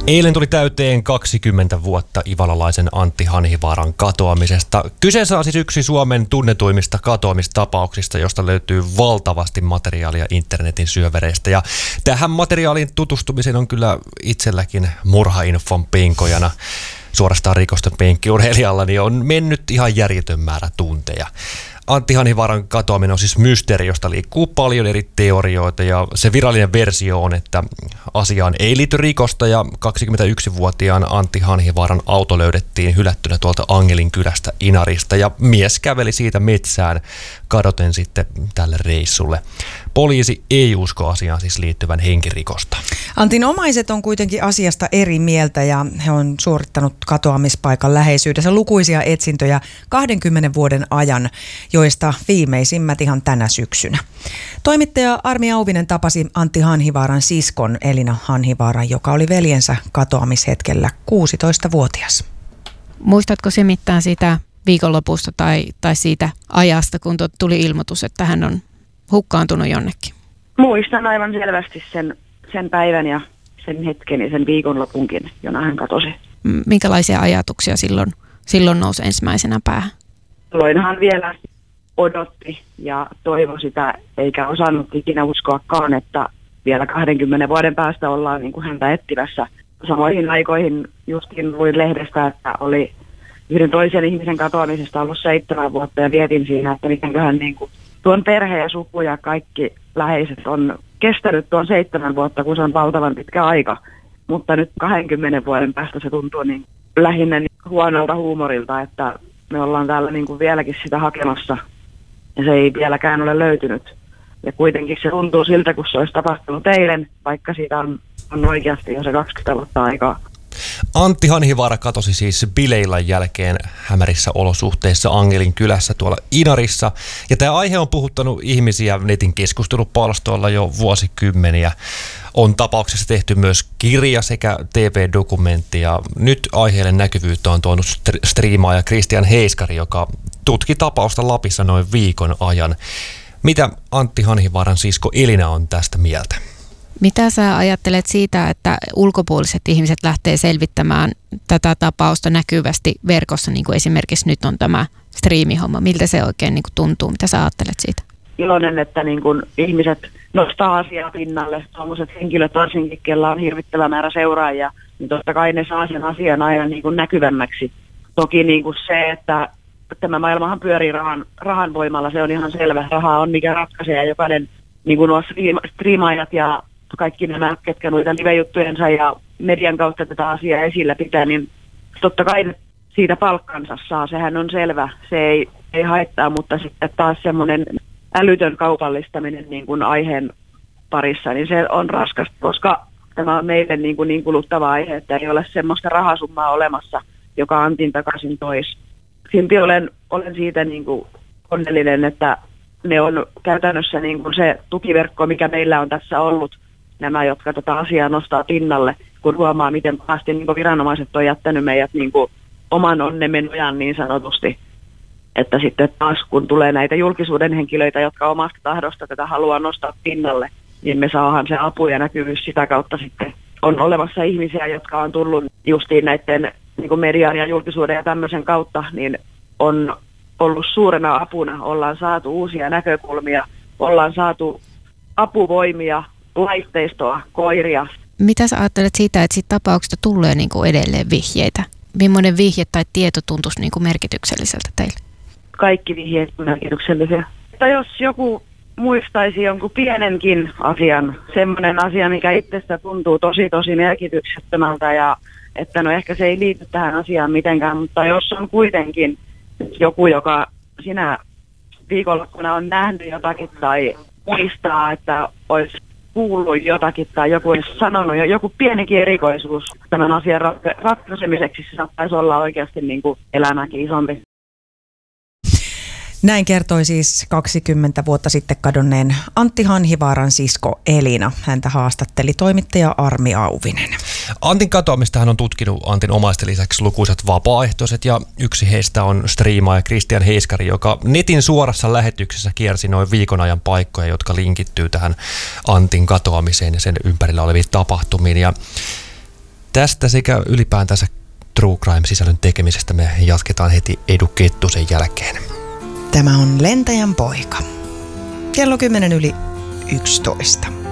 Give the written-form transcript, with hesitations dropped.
Eilen tuli täyteen 20 vuotta ivalalaisen Antti Hanhivaaran katoamisesta. Kyseessä on siis yksi Suomen tunnetuimmista katoamistapauksista, josta löytyy valtavasti materiaalia internetin syövereistä. Ja tähän materiaaliin tutustumisen on kyllä itselläkin murhainfon penkojana, suorastaan rikosten penkkiurheilijalla, niin on mennyt ihan järjetön määrä tunteja. Antti Hanhivaaran katoaminen on siis mysteeri, josta liikkuu paljon eri teorioita, ja se virallinen versio on, että asiaan ei liity rikosta ja 21-vuotiaan Antti Hanhivaaran auto löydettiin hylättynä tuolta Angelin kylästä Inarista ja mies käveli siitä metsään kadoten sitten tälle reissulle. Poliisi ei usko asiaan siis liittyvän henkirikosta. Antin omaiset on kuitenkin asiasta eri mieltä ja he on suorittanut katoamispaikan läheisyydessä lukuisia etsintöjä 20 vuoden ajan, joista viimeisimmät ihan tänä syksynä. Toimittaja Armi Auvinen tapasi Antti Hanhivaaran siskon Elina Hanhivaaran, joka oli veljensä katoamishetkellä 16-vuotias. Muistatko se mitään siitä viikonlopusta tai siitä ajasta, kun tuli ilmoitus, että hän on hukkaantunut jonnekin? Muistan aivan selvästi sen päivän ja sen hetken ja sen viikonlopunkin, jona hän katosi. Minkälaisia ajatuksia silloin nousi ensimmäisenä päähän? Silloinhan vielä odotti ja toivoi sitä, eikä osannut ikinä uskoakaan, että vielä 20 vuoden päästä ollaan niin kuin häntä etsimässä. Samoihin aikoihin justiin luin lehdestä, että oli yhden toisen ihmisen katoamisesta ollut 7 vuotta ja vietin siinä, että mitenköhän niin kuin tuon perhe ja suku ja kaikki läheiset on kestänyt tuon 7 vuotta, kun se on valtavan pitkä aika. Mutta nyt 20 vuoden päästä se tuntuu niin lähinnä niin huonolta huumorilta, että me ollaan täällä niin kuin vieläkin sitä hakemassa ja se ei vieläkään ole löytynyt. Ja kuitenkin se tuntuu siltä, kun se olisi tapahtunut eilen, vaikka siitä on oikeasti jo se 20 vuotta aikaa. Antti Hanhivaara katosi siis bileillan jälkeen hämärissä olosuhteissa Angelin kylässä tuolla Inarissa. Ja tämä aihe on puhuttanut ihmisiä netin keskustelupalstoilla jo vuosikymmeniä. On tapauksessa tehty myös kirja sekä TV-dokumentti. Ja nyt aiheelle näkyvyyttä on tuonut striimaaja Christian Heiskari, joka tutki tapausta Lapissa noin viikon ajan. Mitä Antti Hanhivaaran sisko Elina on tästä mieltä? Mitä sä ajattelet siitä, että ulkopuoliset ihmiset lähtee selvittämään tätä tapausta näkyvästi verkossa, niin kuin esimerkiksi nyt on tämä striimihomma? Miltä se oikein niin kuin tuntuu? Mitä sä ajattelet siitä? Iloinen, että niin kuin ihmiset nostaa asiaa pinnalle. Tuollaiset henkilöt varsinkin, kellä on hirvittävä määrä seuraajia, niin totta kai ne saa sen asian aina niin kuin näkyvämmäksi. Toki niin kuin se, että tämä maailmahan pyörii rahan voimalla, se on ihan selvä. Raha on mikä ratkaisee ja jokainen, niin kuin nuo striimaajat ja kaikki nämä, ketkä noita live-juttujensa ja median kautta tätä asiaa esillä pitää, niin totta kai siitä palkkansa saa. Sehän on selvä. Se ei haittaa, mutta sitten taas semmoinen älytön kaupallistaminen niin kuin aiheen parissa, niin se on raskasta, koska tämä on meille niin kuluttava aihe, että ei ole semmoista rahasummaa olemassa, joka Antin takaisin toisi. Silti olen siitä niin kuin onnellinen, että ne on käytännössä niin kuin se tukiverkko, mikä meillä on tässä ollut, nämä, jotka tätä asiaa nostaa pinnalle, kun huomaa, miten pahasti niin viranomaiset on jättänyt meidät niin oman onnemme nojan niin sanotusti. Että sitten taas, kun tulee näitä julkisuuden henkilöitä, jotka omasta tahdosta tätä haluaa nostaa pinnalle, niin me saadaan se apu ja näkyvyys sitä kautta sitten. On olemassa ihmisiä, jotka on tullut justiin näiden niin median ja julkisuuden ja tämmöisen kautta, niin on ollut suurena apuna. Ollaan saatu uusia näkökulmia, ollaan saatu apuvoimia, laitteistoa, koiria. Mitä sä ajattelet siitä, että siitä tapauksesta tulee niin kuin edelleen vihjeitä? Millainen vihje tai tieto tuntuisi niin kuin merkitykselliseltä teille? Kaikki vihjeet on merkityksellisiä. Tai jos joku muistaisi jonkun pienenkin asian, semmoinen asia, mikä itsestä tuntuu tosi merkityksettömältä ja että no ehkä se ei liity tähän asiaan mitenkään, mutta jos on kuitenkin joku, joka sinä viikonloppuna on nähnyt jotakin tai muistaa, että olisi kuullut jotakin tai joku olisi sanonut joku pienikin erikoisuus tämän asian ratkaisemiseksi, se saattaisi olla oikeasti niin kuin elämäkin isompi. Näin kertoi siis 20 vuotta sitten kadonneen Antti Hanhivaaran sisko Elina. Häntä haastatteli toimittaja Armi Auvinen. Antin katoamista hän on tutkinut Antin omaisten lisäksi lukuisat vapaaehtoiset ja yksi heistä on striimaaja Christian Heiskari, joka netin suorassa lähetyksessä kiersi noin viikon ajan paikkoja, jotka linkittyy tähän Antin katoamiseen ja sen ympärillä oleviin tapahtumiin. Ja Tästä sekä ylipäätänsä True Crime-sisällön tekemisestä me jatketaan heti Edu Kettusen jälkeen. Tämä on Lentäjän poika. Kello 10 yli 11.